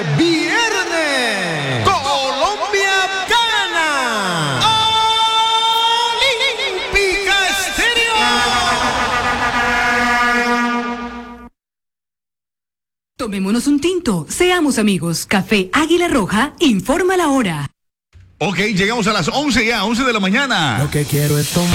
Viernes, Colombia gana. Olímpica Estéreo. Tomémonos un tinto, seamos amigos. Café Águila Roja informa la hora. Ok, llegamos a las 11 ya, 11 de la mañana. Lo que quiero es tomar.